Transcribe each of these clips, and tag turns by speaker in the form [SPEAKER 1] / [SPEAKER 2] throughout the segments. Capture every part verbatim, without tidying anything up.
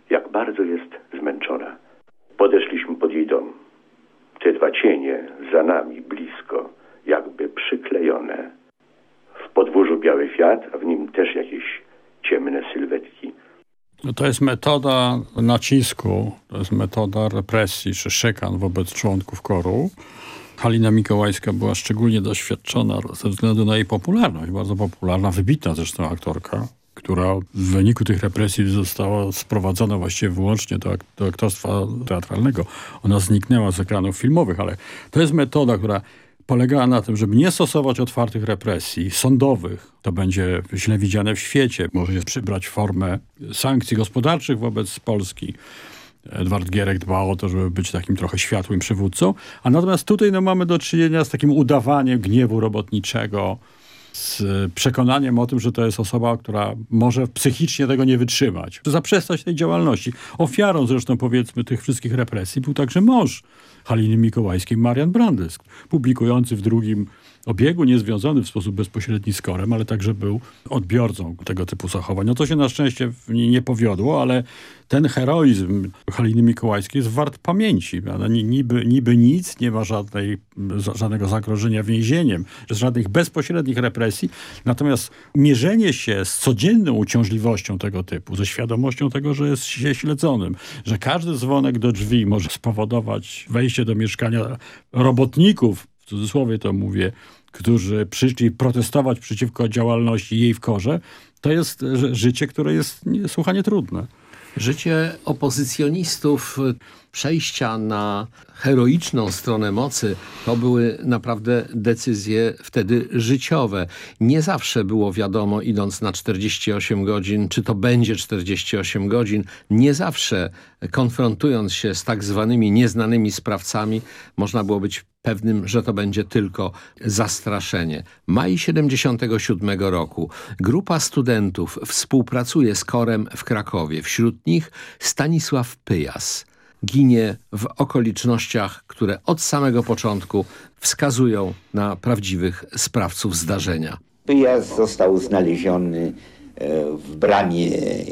[SPEAKER 1] jak bardzo jest zmęczona. Podeszliśmy pod jej dom. Te dwa cienie za nami blisko, jakby przyklejone. W podwórzu biały Fiat, a w nim też jakieś ciemne sylwetki.
[SPEAKER 2] No to jest metoda nacisku, to jest metoda represji czy szykan wobec członków koru. Halina Mikołajska była szczególnie doświadczona ze względu na jej popularność, bardzo popularna, wybitna zresztą aktorka, która w wyniku tych represji została sprowadzona właściwie wyłącznie do, ak- do aktorstwa teatralnego. Ona zniknęła z ekranów filmowych, ale to jest metoda, która polegała na tym, żeby nie stosować otwartych represji sądowych. To będzie źle widziane w świecie. Może przybrać formę sankcji gospodarczych wobec Polski. Edward Gierek dbał o to, żeby być takim trochę światłym przywódcą. A natomiast tutaj no, mamy do czynienia z takim udawaniem gniewu robotniczego, z przekonaniem o tym, że to jest osoba, która może psychicznie tego nie wytrzymać. Zaprzestać tej działalności. Ofiarą zresztą, powiedzmy, tych wszystkich represji był także mąż Haliny Mikołajskiej, Marian Brandys, publikujący w drugim obiegu, niezwiązany w sposób bezpośredni z korem, ale także był odbiorcą tego typu zachowań. No to się na szczęście nie powiodło, ale ten heroizm Haliny Mikołajskiej jest wart pamięci. Ona niby, niby nic, nie ma żadnej, żadnego zagrożenia więzieniem, żadnych bezpośrednich represji. Natomiast mierzenie się z codzienną uciążliwością tego typu, ze świadomością tego, że jest się śledzonym, że każdy dzwonek do drzwi może spowodować wejście do mieszkania robotników, w cudzysłowie to mówię, którzy przyszli protestować przeciwko działalności jej w korze, to jest życie, które jest niesłychanie trudne.
[SPEAKER 3] Życie opozycjonistów, przejścia na heroiczną stronę mocy, to były naprawdę decyzje wtedy życiowe. Nie zawsze było wiadomo, idąc na czterdzieści osiem godzin, czy to będzie czterdzieści osiem godzin. Nie zawsze, konfrontując się z tak zwanymi nieznanymi sprawcami, można było być pewnym, że to będzie tylko zastraszenie. Maj siedemdziesiątego siódmego roku. Grupa studentów współpracuje z korem w Krakowie. Wśród nich Stanisław Pyjas. Ginie w okolicznościach, które od samego początku wskazują na prawdziwych sprawców zdarzenia.
[SPEAKER 4] Pyjas został znaleziony w bramie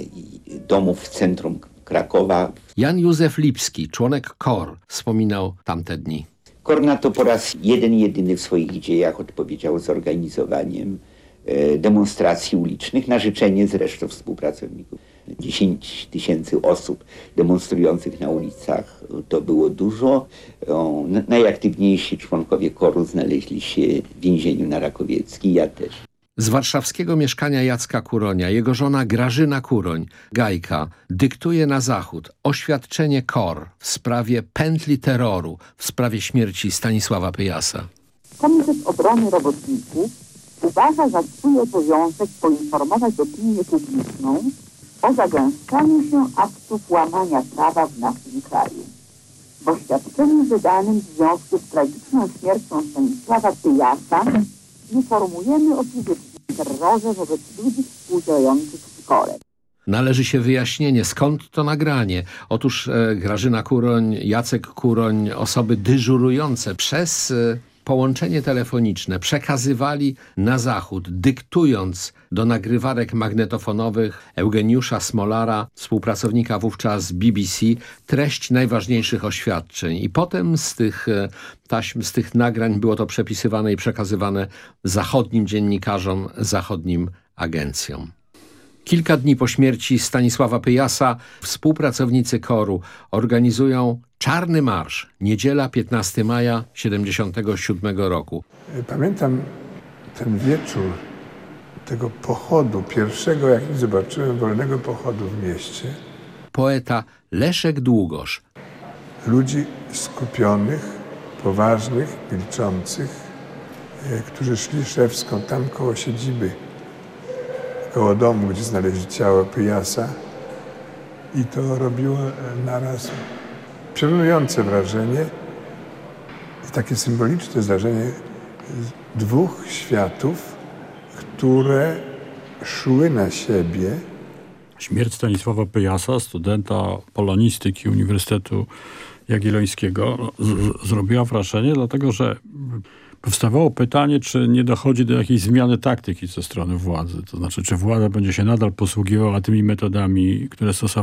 [SPEAKER 4] domu w centrum Krakowa.
[SPEAKER 3] Jan Józef Lipski, członek KOR, wspominał tamte dni.
[SPEAKER 4] KOR na to po raz jeden, jedyny w swoich dziejach odpowiedział zorganizowaniem demonstracji ulicznych na życzenie zresztą współpracowników. dziesięć tysięcy osób demonstrujących na ulicach to było dużo. O, najaktywniejsi członkowie koru znaleźli się w więzieniu na Rakowieckiej, ja też.
[SPEAKER 3] Z warszawskiego mieszkania Jacka Kuronia jego żona Grażyna Kuroń, Gajka, dyktuje na zachód oświadczenie KOR w sprawie pętli terroru, w sprawie śmierci Stanisława Pyjasa.
[SPEAKER 5] Komitet Obrony Robotników uważa za swój obowiązek poinformować opinię publiczną o zagęszczaniu się aktów łamania prawa w naszym kraju. W oświadczeniu wydanym w związku z tragiczną śmiercią Stanisława Pyjasa informujemy o fizycznym terrorze wobec ludzi współdziałających z korem.
[SPEAKER 3] Należy się wyjaśnienie, skąd to nagranie. Otóż e, Grażyna Kuroń, Jacek Kuroń, osoby dyżurujące przez e, połączenie telefoniczne przekazywali na zachód, dyktując do nagrywarek magnetofonowych Eugeniusza Smolara, współpracownika wówczas B B C, treść najważniejszych oświadczeń. I potem z tych taśm, z tych nagrań było to przepisywane i przekazywane zachodnim dziennikarzom, zachodnim agencjom. Kilka dni po śmierci Stanisława Pyjasa współpracownicy koru organizują Czarny Marsz, niedziela piętnastego maja siedemdziesiątego siódmego roku.
[SPEAKER 6] Pamiętam ten wieczór tego pochodu, pierwszego, jak zobaczyłem, wolnego pochodu w mieście.
[SPEAKER 3] Poeta Leszek Długosz.
[SPEAKER 6] Ludzi skupionych, poważnych, milczących, którzy szli szewską tam koło siedziby, koło domu, gdzie znaleźli ciało Pyjasa. I to robiło naraz przekonujące wrażenie i takie symboliczne zdarzenie dwóch światów, które szły na siebie.
[SPEAKER 2] Śmierć Stanisława Pyjasa, studenta polonistyki Uniwersytetu Jagiellońskiego, z- zrobiła wrażenie, dlatego że powstawało pytanie, czy nie dochodzi do jakiejś zmiany taktyki ze strony władzy. To znaczy, czy władza będzie się nadal posługiwała tymi metodami, które stosowała